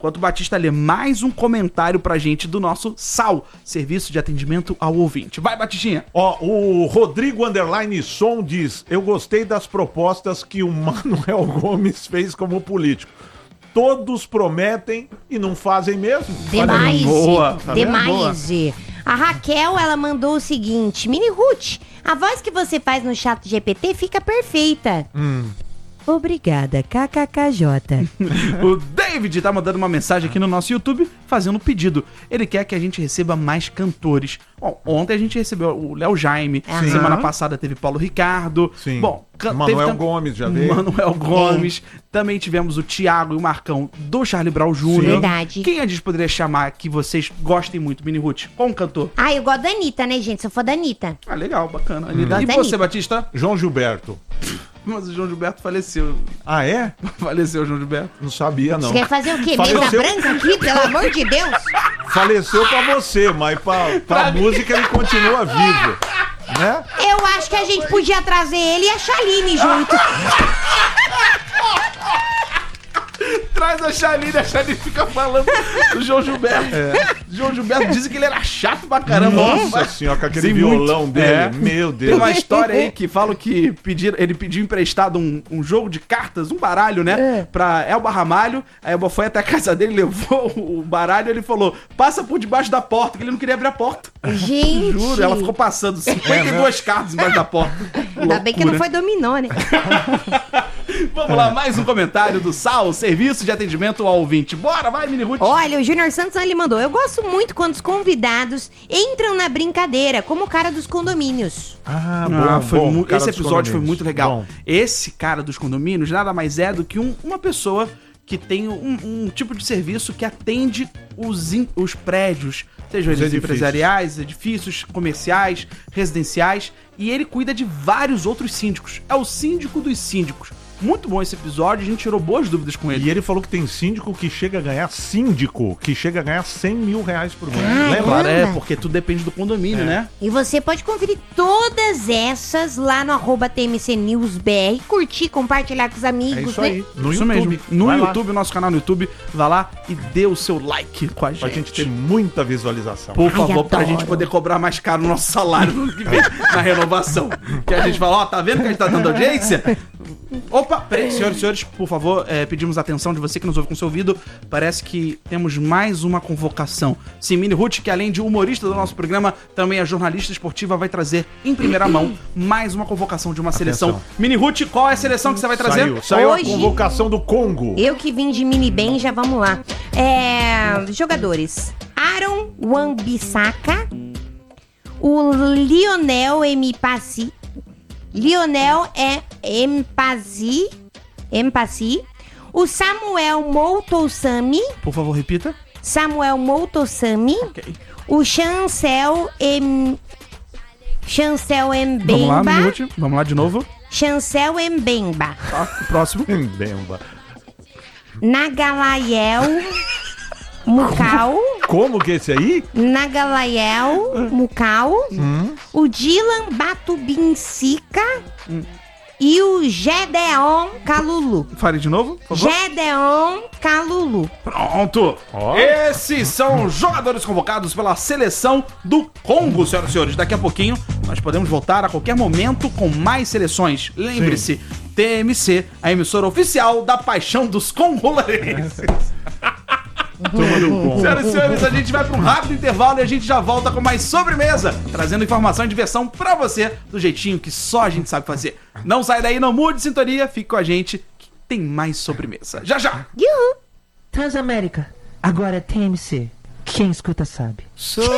enquanto o Batista lê mais um comentário pra gente do nosso SAL, Serviço de Atendimento ao Ouvinte. Vai, Batistinha! Ó, o Rodrigo Som diz: eu gostei das propostas que o Manuel Gomes fez como político. Todos prometem e não fazem mesmo. Demais, boa, tá demais. A Raquel, ela mandou o seguinte: Mini Ruth, a voz que você faz no chat GPT fica perfeita. Obrigada, KKKJ. O David tá mandando uma mensagem aqui no nosso YouTube fazendo um pedido. Ele quer que a gente receba mais cantores. Bom, ontem a gente recebeu o Léo Jaime. Sim. Semana passada teve Paulo Ricardo. Sim. Bom, Manuel Gomes já veio. Manuel Gomes. Também tivemos o Thiago e o Marcão do Charlie Brown Jr. Verdade. Quem a gente poderia chamar que vocês gostem muito, Mini Ruth? Qual um cantor? Ah, eu gosto da Anitta, né, gente? Sou fã da Anitta. Ah, legal, bacana. E Gosto da você, Anitta. Batista? João Gilberto. Mas o João Gilberto faleceu. Ah, é? Faleceu o João Gilberto. Não sabia, não. Você quer fazer o quê? Faleceu. Mesa branca aqui, pelo amor de Deus? Faleceu pra você, mas pra música ele continua vivo. Né? Eu acho que a gente podia trazer ele e a Chaline junto. Traz a Chaline fica falando do João Gilberto. João Gilberto dizem que ele era chato pra caramba. Nossa senhora, com aquele Sim, violão muito. dele. Meu Tem Deus. uma história aí que falam que ele pediu emprestado um jogo de cartas, um baralho, né? Pra Elba Ramalho. A Elba foi até a casa dele, levou o baralho e ele falou: passa por debaixo da porta, que ele não queria abrir a porta. Gente. Juro, ela ficou passando 52 cartas embaixo da porta. Ainda bem que não foi dominó, né? Vamos lá, mais um comentário do SAL, Serviço de Atendimento ao Ouvinte. Bora, vai, Mini Ruth. Olha, o Júnior Santos ele mandou: eu gosto muito quando os convidados entram na brincadeira, como o cara dos condomínios. Ah, cara esse dos episódio foi condomínios. muito legal. Bom. Esse cara dos condomínios nada mais é do que uma pessoa que tem um tipo de serviço que atende os prédios, sejam eles edifícios. empresariais, edifícios comerciais, residenciais, e ele cuida de vários outros síndicos. É o síndico dos síndicos. Muito bom esse episódio, a gente tirou boas dúvidas com ele. E ele falou que tem síndico que chega a ganhar 100 mil reais por mês. Caramba. Claro, porque tudo depende do condomínio, né? E você pode conferir todas essas lá no @TMCNewsBR, curtir, compartilhar com os amigos, É isso né? aí. No Isso YouTube. mesmo. No Vai lá, YouTube, nosso canal no YouTube, vai lá e dê o seu like com a pra gente. gente ter muita visualização. Por Ai, favor, pra adoro. gente poder cobrar mais caro o nosso salário no ano que vem, na renovação. Que a gente fala, ó, tá vendo que a gente tá dando audiência? Opa, peraí, senhoras e senhores, por favor, pedimos atenção de você que nos ouve com seu ouvido. Parece que temos mais uma convocação. Sim, Mini Ruth, que além de humorista do nosso programa, também é jornalista esportiva, vai trazer em primeira mão mais uma convocação de uma seleção. Mini Ruth, qual é a seleção que você vai trazer? Saiu Hoje- a convocação do Congo. Eu que vim de mini bem, já vamos lá. Jogadores: Aaron Wan-Bissaka, o Lionel Mpassi, Mpassi, o Samuel Moutoussamy, Por favor, repita. Ok. O Chancel Vamos lá, Mini Mbemba, Ruth. Vamos lá de novo. Chancel Mbemba, Tá, próximo. Bemba. Nagalayel Mukau, Como que é esse aí? Nagalayel Mukau, o Dylan Batubinsika e o Gedeon Kalulu. Fale de novo, por favor. Gedeon Kalulu. Pronto! Ó. Esses são os jogadores convocados pela seleção do Congo, senhoras e senhores. Daqui a pouquinho nós podemos voltar a qualquer momento com mais seleções. Lembre-se, TMC, a emissora oficial da paixão dos congolarenses. Senhoras e senhores, a gente vai para um rápido intervalo e a gente já volta com mais sobremesa, trazendo informação e diversão pra você do jeitinho que só a gente sabe fazer. Não sai daí, não mude de sintonia, fique com a gente que tem mais sobremesa. Já já! Yuhu. Transamérica, agora é TMC. Quem escuta sabe.